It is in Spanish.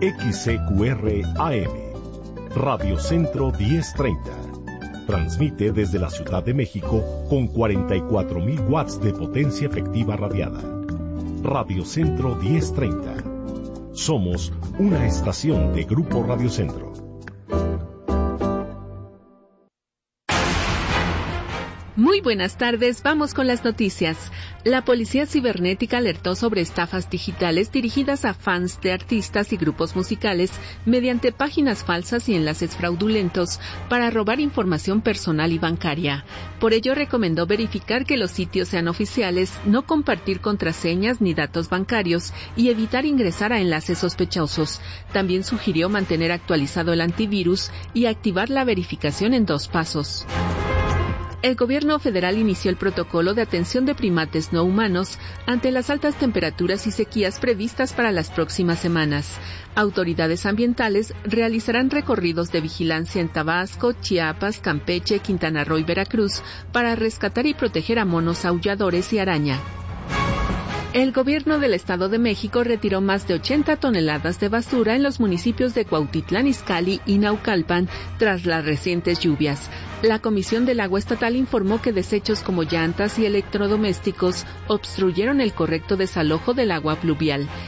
XCQR AM, Radio Centro 1030. Transmite desde la Ciudad de México con 44,000 watts de potencia efectiva radiada. Radio Centro 1030. Somos una estación de Grupo Radio Centro. Muy buenas tardes, vamos con las noticias. La Policía Cibernética alertó sobre estafas digitales dirigidas a fans de artistas y grupos musicales mediante páginas falsas y enlaces fraudulentos para robar información personal y bancaria. Por ello, recomendó verificar que los sitios sean oficiales, no compartir contraseñas ni datos bancarios y evitar ingresar a enlaces sospechosos. También sugirió mantener actualizado el antivirus y activar la verificación en 2 pasos. El gobierno federal inició el protocolo de atención de primates no humanos ante las altas temperaturas y sequías previstas para las próximas semanas. Autoridades ambientales realizarán recorridos de vigilancia en Tabasco, Chiapas, Campeche, Quintana Roo y Veracruz para rescatar y proteger a monos aulladores y araña. El gobierno del Estado de México retiró más de 80 toneladas de basura en los municipios de Cuautitlán Izcalli y Naucalpan tras las recientes lluvias. La Comisión del Agua Estatal informó que desechos como llantas y electrodomésticos obstruyeron el correcto desalojo del agua pluvial.